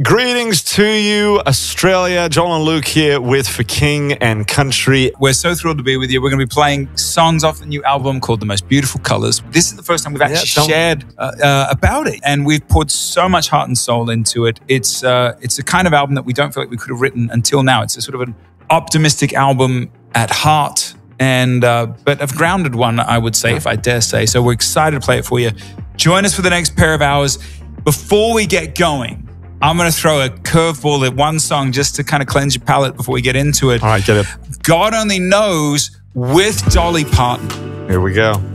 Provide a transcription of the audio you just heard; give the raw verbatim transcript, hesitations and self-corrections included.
Greetings to you, Australia. Joel and Luke here with For King and Country. We're so thrilled to be with you. We're going to be playing songs off the new album called The Most Beautiful Colors. This is the first time we've actually Yeah, shared uh, uh, about it, and we've put so much heart and soul into it. It's uh, it's a kind of album that we don't feel like we could have written until now. It's a sort of an optimistic album at heart, and uh, but a grounded one, I would say, if I dare say. So we're excited to play it for you. Join us for the next pair of hours. Before we get going, I'm going to throw a curveball at one song just to kind of cleanse your palate before we get into it. All right, get it. God Only Knows with Dolly Parton. Here we go.